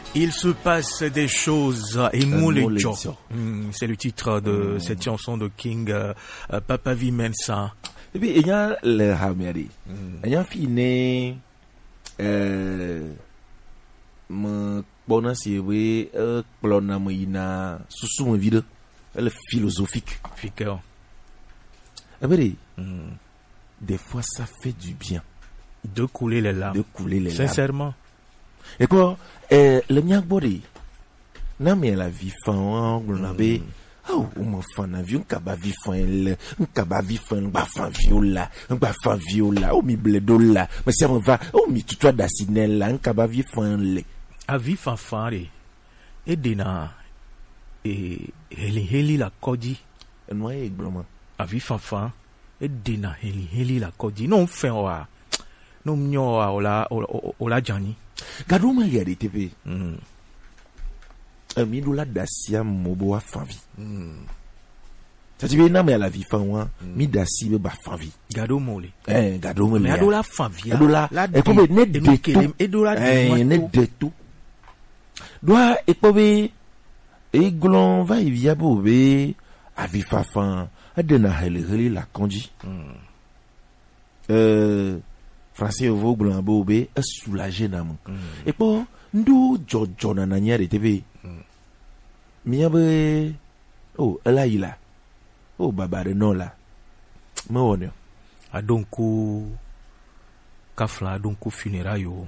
Il se passe des choses. Emulejo. C'est le titre de cette chanson de King Papa V Mensa. Et puis il y a le hameri. Il y a fini mon bon c'est oui plona moina sous mon vide le philosophique. Des fois ça fait du bien de couler les larmes. Sincèrement. Et quoi le mien body na me la vie fan on avait oh mon fan avion kaba vie fan ba fan viola oh mi bledo là mais ça me va oh mi tutoa dasinel là kaba vie fan le avi fanfare et dena et heli la kodi noyé gloma avi fanfan et dena heli la kodi non fin wa no mnyo ola jani gado ma yari tv mi do la dasia mobo a fanvi ça tu na me la vie fan wa mi dasi be ba fanvi gado mole gado mole mais ado la fanvi ado la e ko be ne de tout ne de tout doit e ko be e glon va y via bo be avi fafan adena heli la konji français au blanc bobé est soulagé nam et bon ndo jojo na nyare tv miabe oh ela ila oh baba de non là me wonio adonko kafla adonko funérailles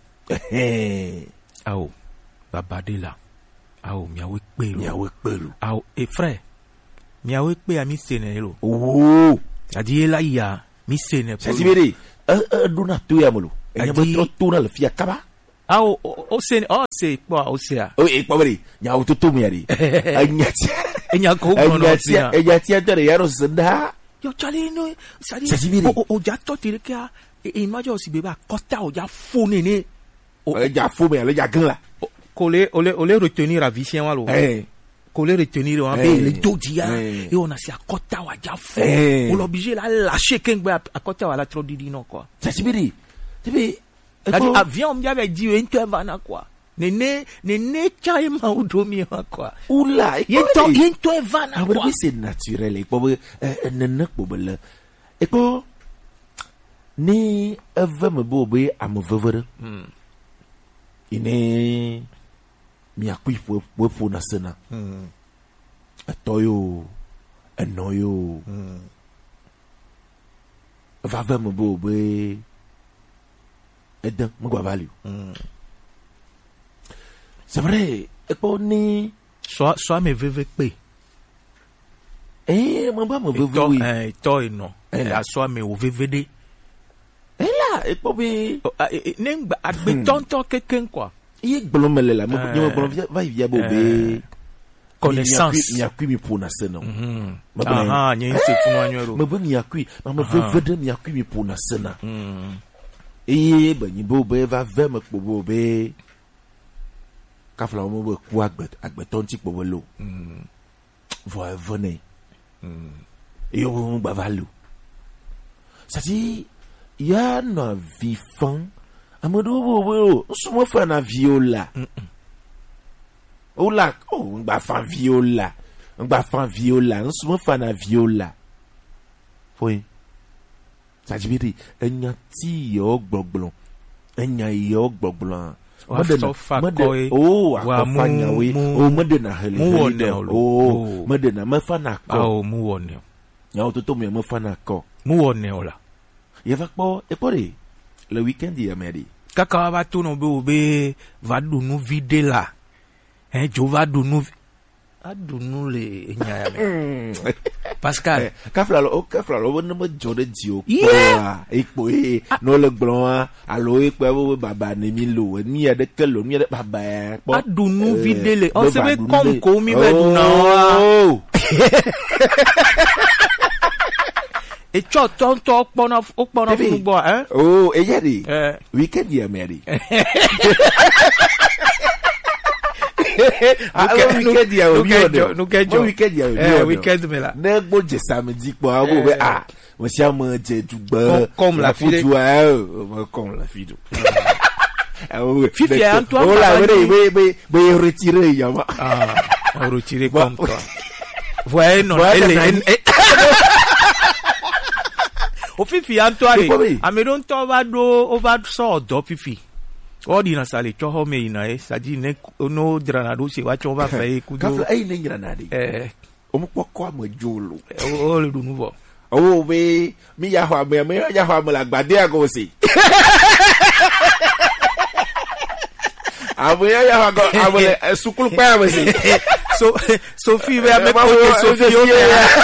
ao baba de là ao miawe pelu ao et frère miawe pe ami senelo oh adi ela ya mi sene ça sibiri duna tu ya mulu enya botro tuna le fia kaba o sen c'est quoi o sea o e pobri nya o tutu mi ari enya ko no sia enya tia tere yaro senda yo chali no sali o ja to tire ka e majo si beba kota o ja fo nene o ja fo me le ja gan la ole retenir à vicien walo qu'on les retenir on paye les dodia et on a si à kota wa ja fo on l'obligé la lâcher kengbe à kota wa la trop didi non quoi ça sibiri tebe avion me avait dit un vana quoi nene chaima udomi quoi oula yento vana quoi c'est naturel et pour nene pobele et pour ni ava me bobe amovevere ine miakui po na sena atoyo enoyo va me bobe edan mo gba value c'est vrai e po ni soit me veve pe mo ba mo veve oui to no la soit me o vvd là e po be ne agbetonto keken quoi il glomele la mo va via bobe connaissance miakui mi po na sena nyi se funu anwero mo ba miakui ma mo vvd miakui mi po na sena et ben ni bobe va vers me bobe ka fla mo bo ku agbeton ti po lo voi venez et on ba valu ça dit il y a no vivant amodo bobo sumo fa na viola ola ba fa viola sumo fa na viola foi ça dit enya ti yo gbogblon madena wa fanyawe madena heli madena mafana ko mu wone ya ototo me mafana ko mu wone ola ya va po e pore le weekend ya meri kaka va to no be va dunu vide la jo va dunu adunu le nya me Pascal kafla lo no mo jode dio epo no le gbon alo epo baba ne mi lo mi ya de kelo mi ya de baba adunu vide le on se be comme ko mi be na et tu tonto pona funu bo e yadi weekend ya meri weekend me la ne gbo je samedi po awo be mo si am je dugba comme la fille comme la fille Fifi Antoine. Oh là, mais retirer Yama. Retirer comme toi. Voyez non. Au Fifi Antoine. Amedon to va so do Fifi. Odi na sale cho ho me ina sadi ne no granado se wa cho va fe ku do. Kafla ai ne granade. O mo poko mo jolo. O le du nouveau. Oh mi ya ho me ya ho me la gbade ago si. Abuya ya ho go abule sukulu pa me si. Sophie va me ko Sophie o.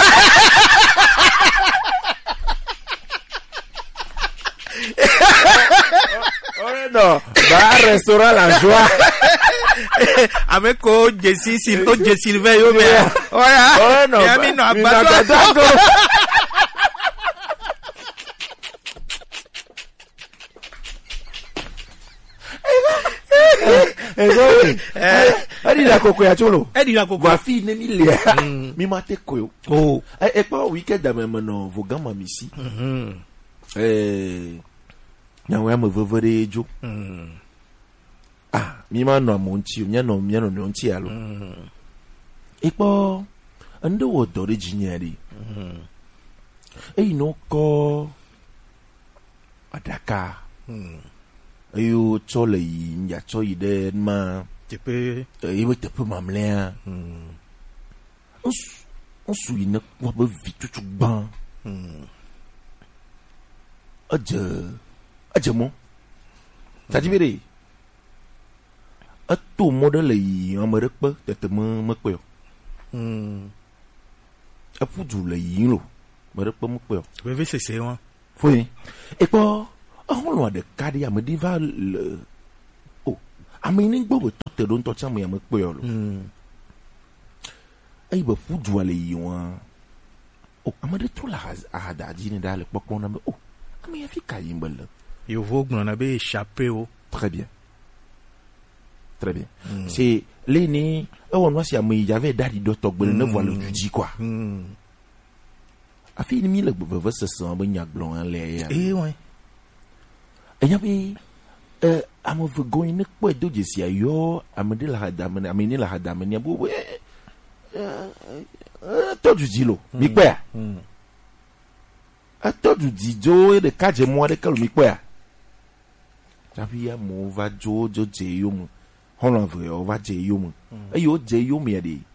No, va a restaurar la joie. Avec Jessie Sylvain yo me. Oh no. Ya mi no abato. Edi la koko ya cholo. Edi la koko. Va fi ne mi le. Mi mate koyo. Oh. E pa weekend da me no vogama misi. Na we am vovore ejo. Mi ma no amonti, nya no nti alo. Ipo ando wo do originally. No ko adaka. Ayo chole ya choyi de ma tepe iwe tepe mamlea. On suit ne kwa be vitu ban. Ajamo. Tadi bere. Atu model yi amere pe tete me pe yo. Apu du le yi lo. Mere pe me pe yo. Bebe c'est wa. Foi. Et po on lo de kadi amedi va le. Oh, amini gbo to te don to chamu ya me pe yo lo. Ai be fu du le yi wa. Oh, amade to la ada ji ni dale pokon na me. Oh, ami afika yi mbele. Yo vogue on avait échappé au. Très bien. Très bien. C'est l'aîné. On voit si il y avait Daddy Dotok, mais ne voit le dis quoi. A fait une mille de ce sang, ben y a blanc en l'air. Eh ouais. Et y avait I'm of going quoi do you see yo amade la hadam amene la hadam ni abo to du dilo mi pe a to du dijo de kaje mo de kalu mi pe Tapi ya mo va jojo jeyum. Hono vre o va jeyum. Ayo jeyum ya di.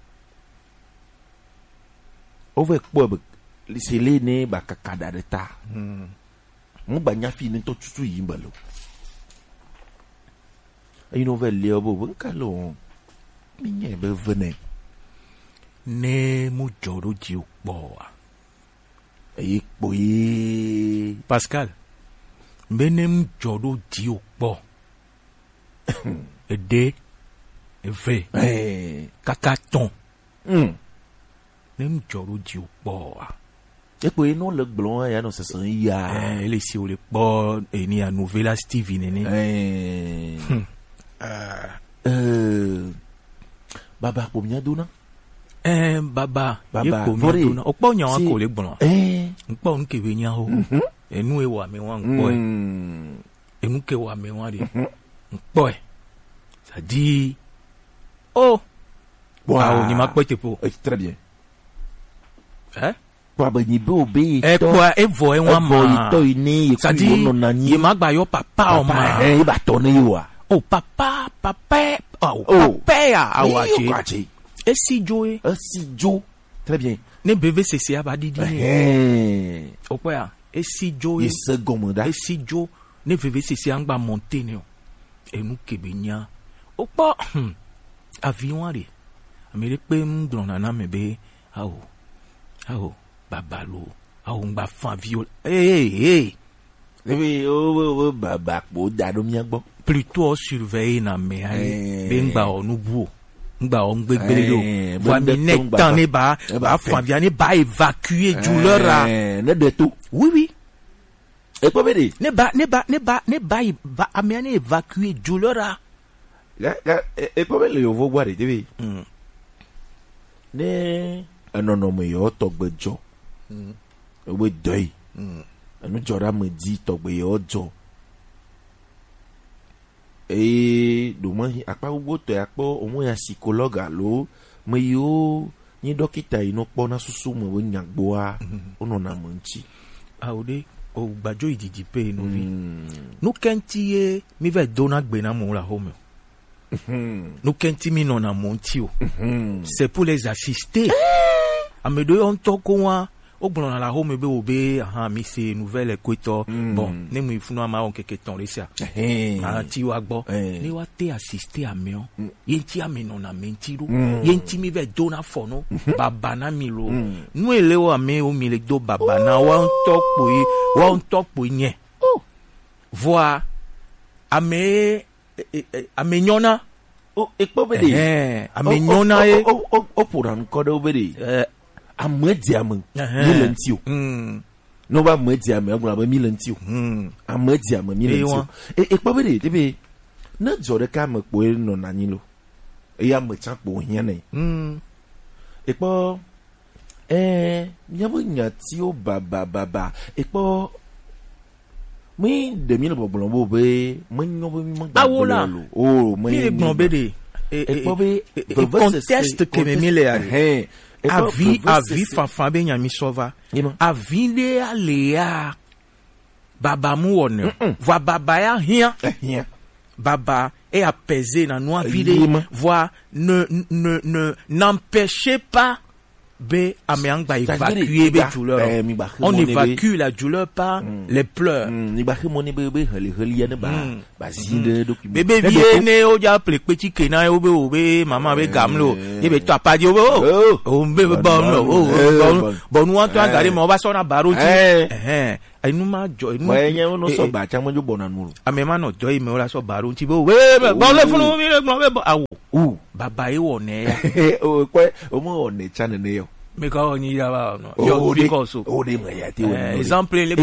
Ove kpo se le ne ba kakada de ta. Mo ba nya fi ni to tutu yi mbalo. Ayo no ve le obo bon kalo. Mi nye be vene. Ne mu joro ji ukpo. Ayi kpo yi Pascal. Benem joro ji ukpo. Ede eve kakaton. Nem joro ji ukpo. Epo eno le blon ya no se san ya. Ele si o le po eni a novela Stevie nene. Baba po mia dona. Baba ye ko mi dona. Opo nya wa ko le gbon. Npo nke we nya ho. Enu e wa me wa npo e. Enu ke wa me wa de. Npo e. Ça dit oh. Wow, ni ma pete po. Très bien. Kwa ba ni be obe to. Kwa evo e wa ma. To ini ça dit ye ma gba yo papa o ma. E ba to ni wa. Oh papa. Oh papa ya awache. Esi jo. Très bien. Ne bebe cc aba didi ni. Opo ya. Esi jo. Yes gomoda. Esi jo. Ne bebe cc angba monter ni. Enu kebenya. Opo avion ari. Amere pe mgbon na mebe awo babalo awo ngba fan viol. Hey. Lebi baba po dado mi agbo. Plutôt surveiller na me ani bengba onubu. Ngba on gbegbele do. Wa mi nek tan ne ba fan via ne ba évacuer douleur a. Ne de tout. Oui. E po bede. Ne ba amiane évacuer douleur a. E po bele yo vo gware tebe. Ne anono me yo togbejo. We doi. Anu jora me di togbe yo jo. et demain akpa ugoto akpo au moins un psychologue allo mais yo ni dokita ino pona susu mo nyagboa ono na monti aode o gbajo ididipe no vi no kenti mi ve dona gbe na mo la home no kenti mi no na monti o c'est pour les assister amedo on toko wa ogbon na la home be obe mi se nouvelle equator bon ne mu ifunu ma on keke ton resia ti wa gbo ni wa te assister ameon yenti ameno na mentiro yenti mi ve dona for no baba na mi lo nu ele wa me o mi le do baba na wa on topo yen voir amenyona ekpo bede amenyona o pour encore bede amadiam milentio no ba amadiam aguna ba milentio amadiam milentio e pa bere tebe na jore ka mpo no nanilo e ya mcha po hian ne e pa nya tio baba e pa mi de mi no bolombo be mi no be mi awola mi gbon bede e pa be conteste que me mile avi fanfan be nyami sova avi le alea baba mu wone voa baba ya hia baba est apaisé dans nos vies voa n'empêchez pas be ameangba évacuer be douleur on évacue la douleur par les pleurs ni ba mo ni be heli ne ba zinde document bébé viene o ja petit kena obe maman be gamlo e be to apadi o be bon nous entend regarder mais on va sur na baro ti inu ma jo inu yen no so ba cha mo jo bona nu amema no jo me ora so baro ti bo we bon le funu mi le gbon be awo baba e wone o kwe o mo one cha ne yo mais quand on y va non yo di koso o de me ya ti exemple les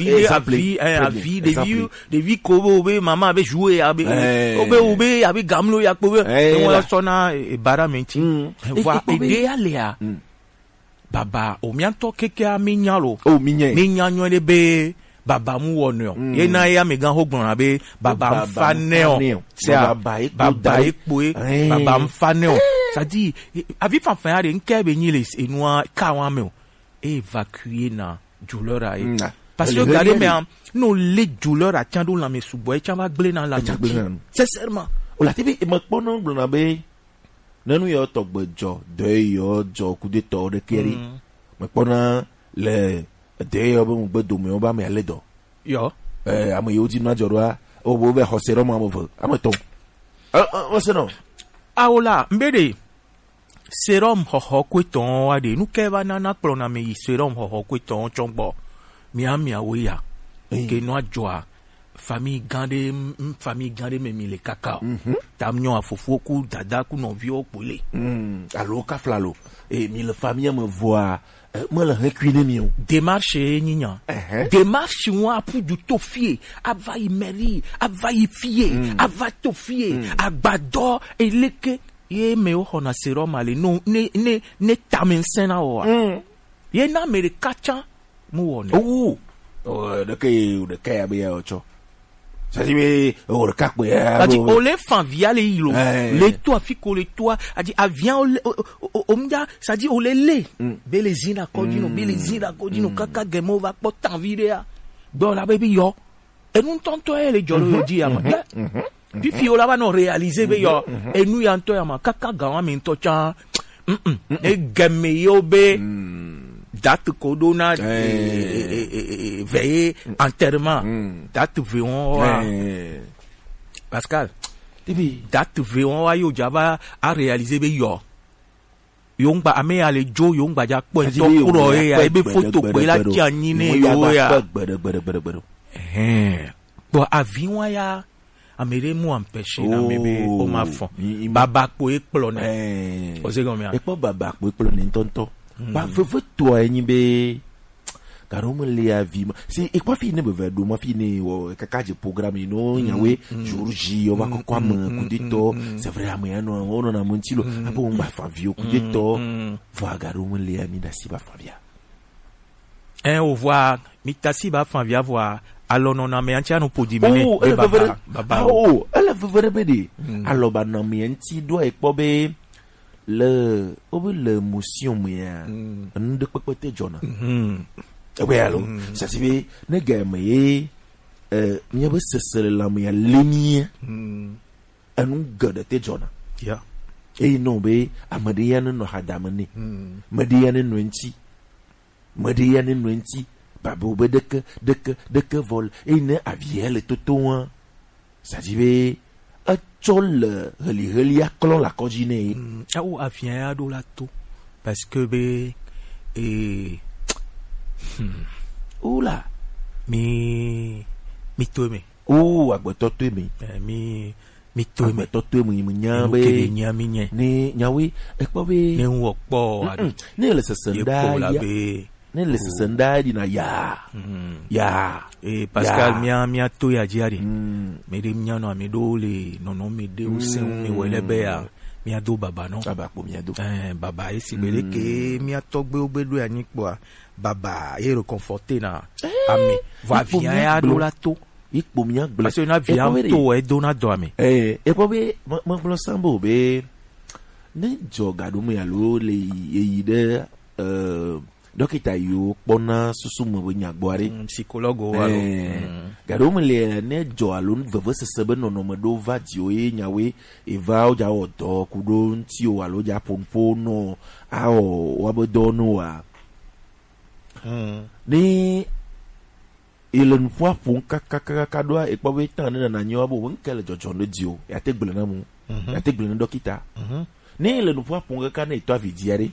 vie des vies ko be maman be jouer abi obe abi gamlo ya ko be won so na e bara menti voir aider aléa baba o mianto keke aminyalo o minyanyo le be baba mu wonyo ye na ya me gan hogbon abe baba mfaneo c'est baba ekpoe baba mfaneo ça dit avi fanfan ya de nkebe nyile enua ka wa me évacuer na douleur a parce que regardez mais no le douleur a tiando la me subo e chama gble na la sincèrement o la tebe e mo pono gbona be nanu yo togbejo de yo jo ku de to de keri mo pona le de yo be mo gbedo me o ba me ale do yo amo yo di na jorwa o bo be hosero mo amo amo to o se no aola mbede serum hoho kweton ade nu keva na plona me serum hoho kweton chongbo mi awoya ke no ajoa famille gande me mi le kaka tamnyo afofo ku dada ku no vi opole allo ka flalo et mi le famille me voit moi le reculer mi démarche nyinya démarche moi pour du tofie avai meri avai fie ava tofie agbado eleke ye me o hona serum ale no ne tamensena o ye na me le kacha mu woni de ke abi ocho ça dit o le kakwe ça dit o le fan via le ilo le toi fiko le toi a dit avien o mda ça dit o le belezina kodino kaka gemo va potan videa do la baby yo et nous tonto le jolo di ama puis fio la va non réaliser be yo et nous yanto ama kaka gawa mi to cha e gemme yo be date kodona veille enterrement date veillon Pascal date veillon yo java a réaliser be yo yongba ame ale jo yongba ja po to kuro e be photo pe la ti anyine yo ya bon avion ya amere mu empêcher na mebe o ma fon baba po e plona o se gomia e po baba po e plona ntonto ba fefo to enyi be karomo le avima si e kwa fini be vedo ma fini o kakaje programme no nyawe jour J o ba kwa ma kudito c'est vrai ameno ono na montilo apo mba favio kudito va garomo le ami da si ba favia on voit mitasi ba favia voir alors non na me antia no podi mene baba elle veut bedi alors ba na me anti do e po be le motion mia de pepote jona ouais alors ça c'est ne game mia be sesele la mia lemie anu gade te jona ya no be amadiya no hadamani madiya no nti babu be de vol ne aviel toto ça dit a chol heli aklon la cogine ou avien a do la to parce que be oula mi tome agbeto tome mi tome to tome mi nyabe ni nyawe e po be ne wo po ne le sesenda ya ne le sesenda di na ya Pascal mia to ya diari me de mia no me do le no me de o se me wele be ya mia do baba no baba po mia do baba isi bele ke mia to gbe ogbedo ya nipo baba e reconforter na ami va vient ya do la to ikpo mia gble parce que na vient to e do na do ami e po be mo blo sambo be ne joga do me ya lo le yi de dokita yo pona susu mo nyagboare psychologue alo gado mo le ne jo alon veve sesebe no me do va dio e nyawe e va o ja odo kudo nti o alo ja pompo no a o wa bodo no wa ni ilen fwa pon kaka do e po be tan na nyo abo won kele jojo no dio ya te gbele na mu ya te gbele na dokita ni ilen fwa pon kaka na ito avidiare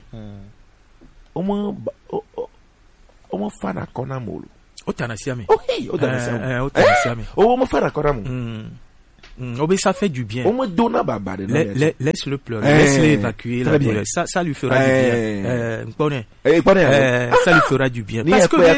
omo fana kona molo otanasiame otanasiame omo fana kona molo ça fait du bien. Laisse-le pleurer, laisse-le évacuer la douleur. Ça lui fera du bien. Ça lui fera du bien. Parce que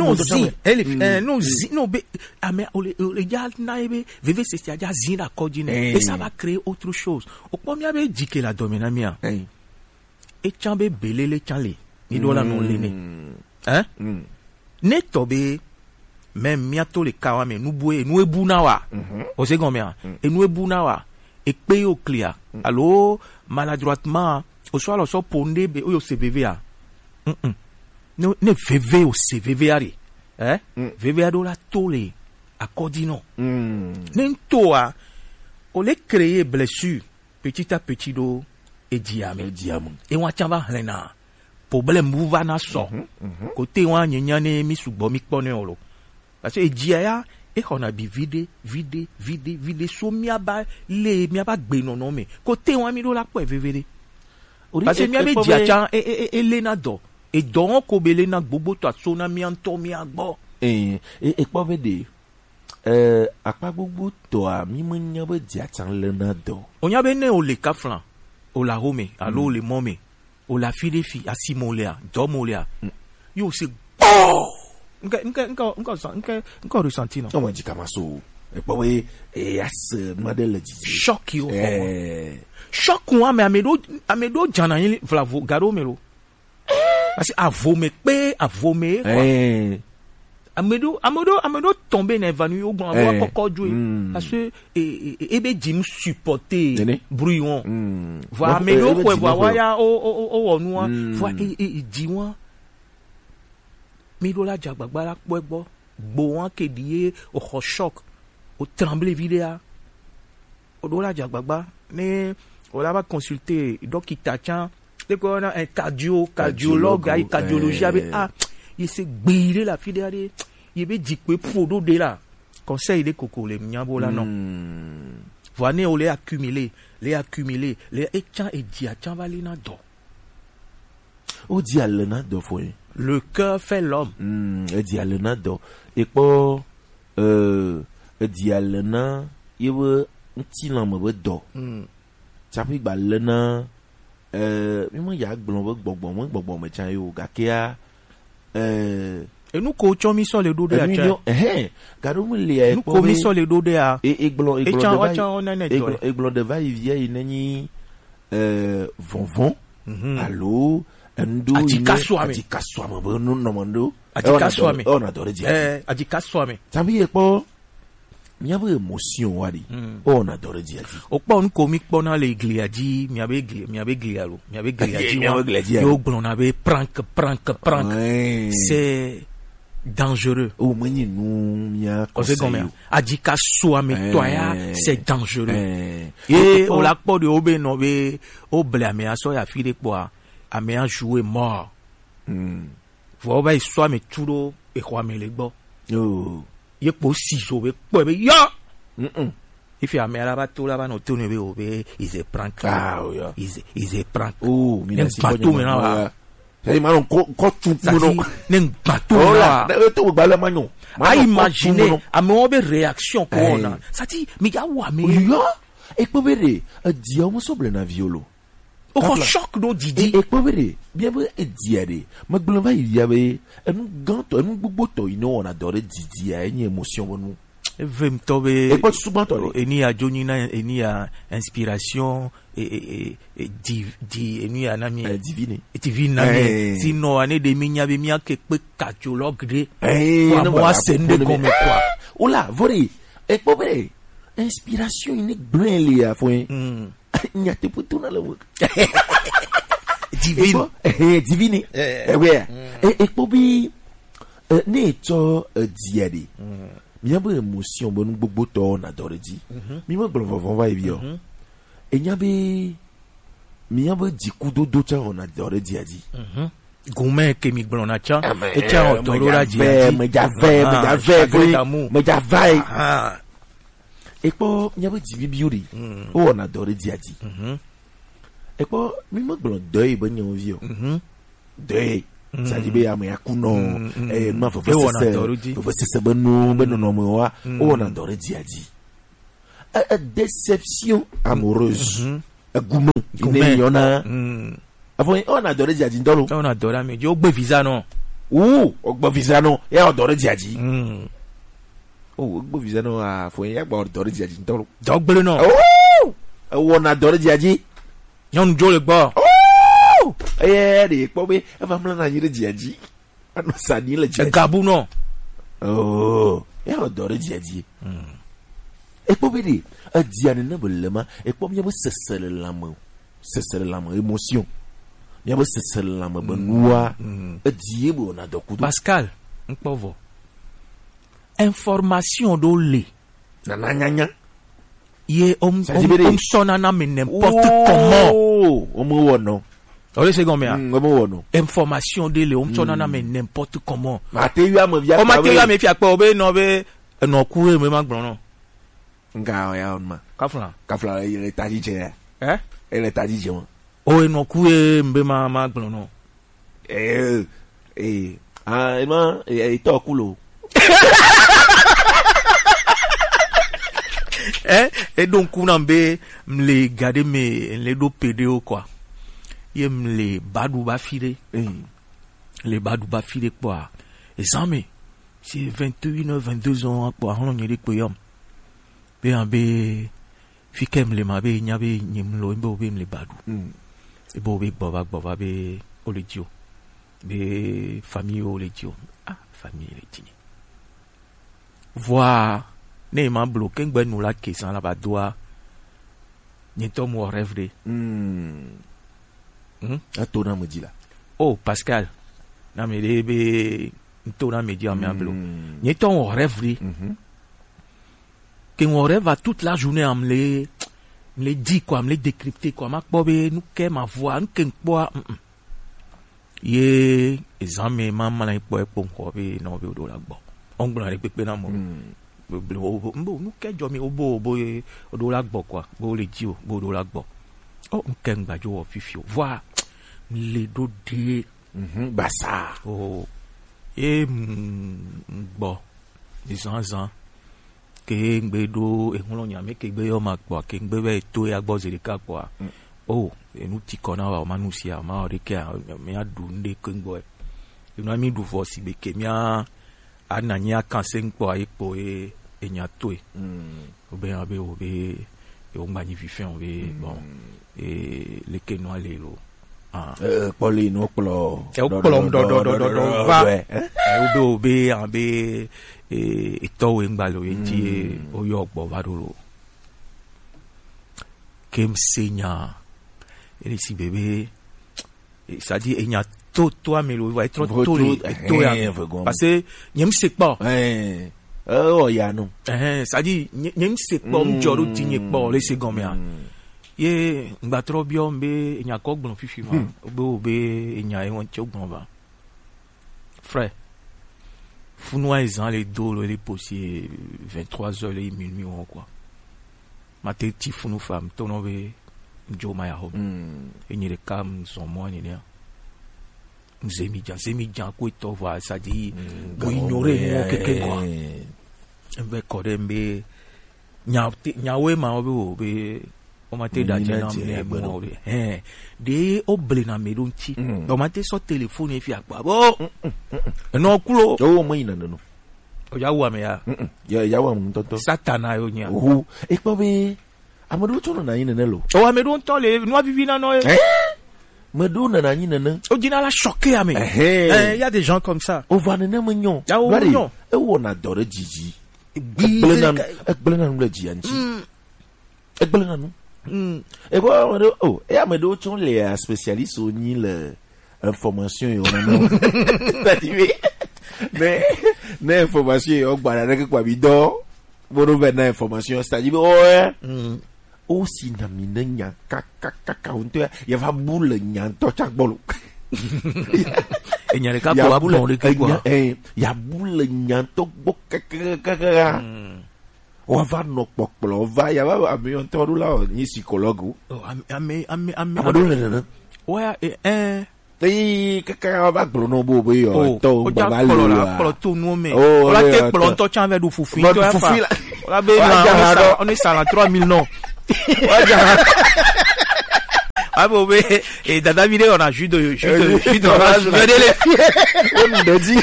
et ça va créer autre chose. Au premier avait dit que la dominamia et chambe belé les chale ni dola non lene hein ne tobe même miato le kawame nous boue nous ebunawa au second mia et nous ebunawa et paye au clear alors maladroitement au soir le so pondé be o CVV a ne VV au CVV ari hein VV a do la tole accordino n'entoa on les créer blessure petit à petit do et diamant et on tava lena problème mouva na so côté on nyanyane mi subo mi pone olo parce que dia et on a bi vide so mi aba gbe non mais côté on mi do la po vevere parce que mi aba dia chan et lena do et donc ko belena gbogbo to asona mi anto mi agbo et po vede apa gbogbo to a mi mo nya ba dia chan lena do onya be ne o le kaflan o la home allo le momé o la fille des filles à Simoléa Domoléa yo c'est encore ressenti non on m'a dit kamaso et pas oui et as modèle dit choc yo choc moi mais amedo jana yin vlavo garo melo parce avo me pe avo me quoi amedo tomber na évanoui au grand roi kokko jouer parce que et be dim supporter brouillon voilà amedo ko voir ya o onu voir et di won medo la jagbagba la po egbo gbo won kedie o choc o trembler vidéa o do la jagbagba ne o la va consulter docteur chan de ko na un cardiologue ay cardiologie avec il s'est gbiré la fidèle il be dikwe podo de la conseil de coco les nyabo là non voine on les accumuler les etchan et dia chan valina do o dia lena do fo le cœur fait l'homme e dia lena do e po dia lena yewe nti la mo do chapi gba lena mi mo ya gbon gbogbo me chan yo gakia et nous coachons mi sur les dos de la chaîne gado mo le nous commis sur les dos de la et glon de va il vient il nani vonvon allô Ajikaswami bono nomando. Ajikaswami. On adore dia. Ajikaswami. Tambi epo miabe émotion wadi. On adore dia. Okpa on comique pendant l'église dit miabe glialo. Yo glona be prank. C'est dangereux. Oh mwenye nou mia conseil. Ajikaswami toya c'est dangereux. Et on l'a pas de obe no be o blame aso ya fide kwa ame a jouer mort. Vous va soit me tudo e kwa me le gbo. Oh. Ye po si so be po be yo. If you ame la to la ba no to ne be obe is a prank. Ah yeah. Is a prank. Oh, mi na si bateau me na. Sai manon ko tu no. Nen bateau la. To ba la manyo. A imaginer ame obe réaction ko ona. Ça dit mi ga wa me. Yo. E po bere, a dia mo sobre na violo. O choc do didi. E po bere, bien be e dia de. Ma gbolo va il y avait un ganto, un buboto ino on adore didi a une émotion nous. Vem tobe. E pas souvent to. Eni a jonina eni a inspiration et eni a nami divine. Divine nami. Sino ane de minya be miya ke pe catalogue de. Kwa moi sende comme quoi. Ola, vori. E po bere. Inspiration il est blanc li a foi. Nya te putu na le. Divine. Divine. Ouais. Et pobi ne to diade. Mi a be émotion bon gbogbo to na dore di. Mi mo gboro va ebio. E nya be mi a be dikudo do cha on adore diadi. Goumé ke mi blona cha. E cha o torora diadi. Me jave. Et puis, il y avait du biori. Oh, on adore diadi. Et puis, même bon deuil, bon y envie. Deuil. Ça dit bien, mais à kuno. Et non, faut c'est bon non moi. Oh, on adore diadi. Déception amoureuse. Goumé. Il y en a. Avant, on adore diadi. On adore, mais Dieu, au visa non. Ouh, au visa non. Et on adore diadi. Oh, gbo visa no a fo yen gba odore di aji ntoro. Dogbele no. Oh! Won adore di aji. Yon jo le gbo. Oh! De po be e va mla na yire di aji. Ano sani le di. Gabu no. Oh, e adore di aji. E po be de a di ane na bolema e po mi bo sesele lamo. Sesele lamo émotion. Mi bo sesele lamo bonwa. E di bo na dokudu. Pascal, npovo. Information do le. Nananya. Ye sonana me n'importe comment. Omo wono. Ole se gomia. Omo wono. Information de le sonana me n'importe comment. Materia me via. O materia me fia pa obe no be no ku e me magbon no. Nga ya on ma. Kafla ile taji je. Ele taji je won. O no ku e mbe magbon no. Ma e to kulo. Et donc on a me garder mes les deux PDO quoi. Il me les badouba filé. Les badouba filé quoi. Et ça mais c'est 21h 22h quoi on y est quoi yom. Be ambe fikem le mabe nyabe nyimlo mbo be me les badou. Et bo be baba be oledio. Be famille oledio. Ah famille oledio. Voir ne ma bloqué ngbe nous la question la ba doa ni to mo rêve de ato na me dit là oh Pascal na me be to na me dit en blo ni to mo rêve de que mon rêve va toute la journée à me les dit quoi me les décrypter quoi ma bobe nous que ma voix nous que quoi ye examen maman la po ko be no be do la gbo on gbon re pepe na mo nous kejo mi obo do la gbo quoi bo le ji o bo do la gbo o nken gbajo o fifio voir le do de basa o e gbo izan ke ngbe do e nlo nya me ke gbe yo ma gbo ke ngbe be to ya gbo zerika quoi o enu ti kona wa manu si a ma o de ke me adu nde ke ngbo e enu mi du fo si be ke mi a ananya kansen po aipo e enyato e obe o magnifique on be bon et les kenwa lelo Poli no plo. Va. Obe abe ito engbalo eti oyogbo vadoro. Kem senya. Et si bébé, ça dit il y a tout toi mais le va être tout les parce que n'aime c'est pas oh ya non ça dit n'aime c'est pas m'joro digne pas les segomia ye ngba trop bien be nya ko gbon fifi ma obe nya e won che gbon va frère funwa izan les dolo les possier 23h les minuit ou quoi ma teti funu femme ton be Joe Maya home. Et ni les cams sont moins ni rien. Zemi quoi to va ça dit pour ignorer moi quelqu'un quoi. Ben kodembe nyawe ma obe o mate da jena me bon de oble na me donti. O mate so téléphone e fi agba. Bo. No kulo. O mo ina no. O ya wa me ya. Ya wa mo tonto. Satana yo nya. O e ko be Amadou tono na yine nelo. Oh Amadou tole no vivina no. Amadou na yine ne. O dina la choqué ame. Il y a des gens comme ça. O va ne menyon. Ya o menyon. E wo na dore jiji. Ekblena no le jianji. Ekblena no. E bo Amadou oh, e Amadou ton les spécialistes au ni le information et on a. Mais information o gba na ke kwa bido. Bono vena information c'est-à-dire oh si na minenya kaka onto ya va boule nya to chak bolo e nya ka ko abulon le ke quoi ya boule nya to kaka on va no pokplo va ya va ami on to la ni psychologue ami ouais kaka va blono bobo yo to babalo la to no me la te plonto chan ve du fufi to fa la be on est ça 3000 non ah bon et dans la vidéo on a jus d'orange regardez les filles on me dit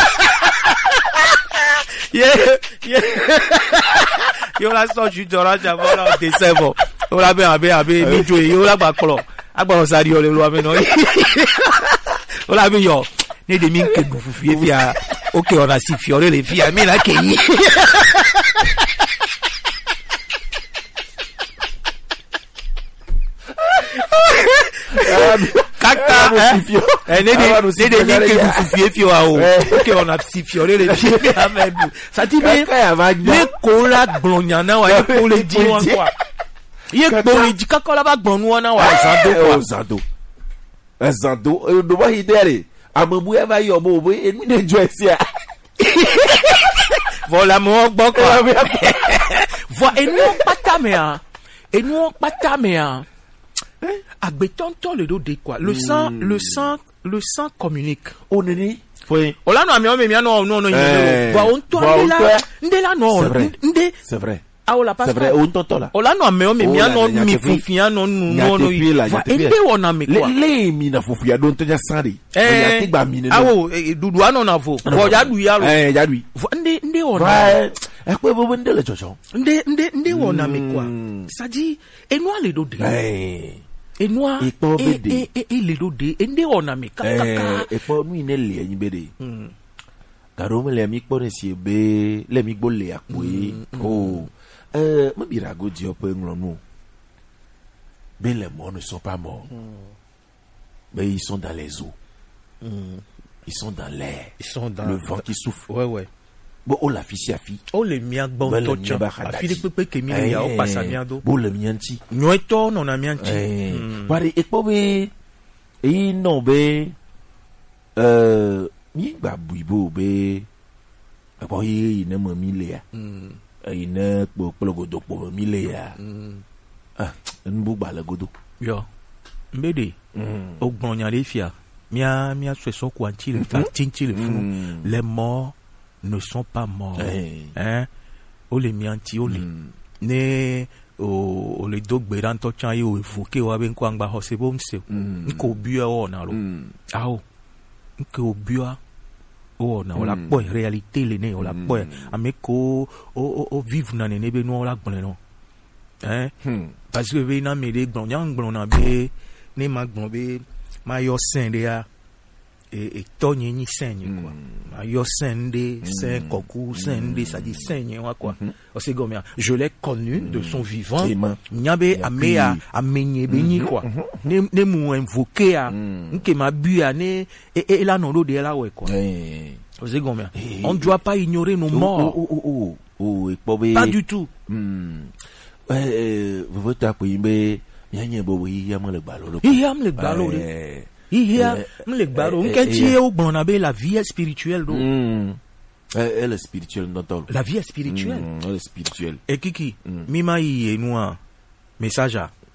yo la so jus d'orange avant la dessert bon on la be mi jo yo la ba klo agba osari o le lo ame no o la be yo ne de mi nke bu fufu e fia okay on a si fiore le fia mi la ke yi kaka ne de mi nke bu fufu e fia o okay on a si fiore le fia me ça dit le ko la gblonya na wa ko le di wan quoi ye gbori jika kola ba gbonu ona wa zado do ba hidere amabu e ba yo bo emi de jo esia voilà mo gbo ko vo enu pata me a agbetonto le do de quoi le sang communique oneni foi olano ami o me mi no yin vo on to ndela no nde c'est vrai. Ah, c'est vrai, on t'entend là. On l'a non, mais on mi fufia non no. Ende on a me quoi. Les mina fufia don't te sari. Ah oh, dudu ano na vo. Bo ya du ya lo. Ya du. Nde on. Ouais. E ko bo nde le jojo. Nde on a me quoi. Ça dit et noi le do de. Et noi et le do de. Nde on a me kaka. E po nu ine le yin bede. Karome le mi po si be le mi gbo le apo yi. Oh. Me birago dit peu nglonou. Mais les morts ne sont pas morts. Mais ils sont dans les eaux. Ils sont dans l'air. Ils sont dans le vent qui souffle. Ouais. Bon, on la fi. Oh le mien bon tocha. Afile pepe ke mi ya o passa miando. Bon le mianti. Nyoito non na mianti. Bari ekpobe e no be mi gba buibo be. Abo yi ne mo mi le ya. Ine kpokpologodo kpo mile ya nbu gbalagodo yo mbede ogbonya le fia mia so ko anti le fa tinti le funu les morts ne sont pas morts o le mianti o le ne o le dogbe ran to chan yo efuke wa be nko angba hosebo mse nko bua o na lo aho nko bua oh na ola boy réalité le ne ola boy ameko o vivre na ne be no ola gbon no parce que be na me de gbon yan gbon na be ne ma gbon be ma yo sen de ya et tonye ni saigne quoi ma yo sen de sen koku sen de ça dit saigne quoi c'est comme je l'ai connu de son vivant nyabe amea amenye beni quoi ne mu invoquer a nke ma bu a ne et là non de là ouais quoi c'est comme on ne doit pas ignorer nos morts pas du tout vous voulez taper yanye bo yam le ballon la vie spirituelle elle est spirituelle la vie est spirituelle elle est spirituelle et kiki mima yi noa message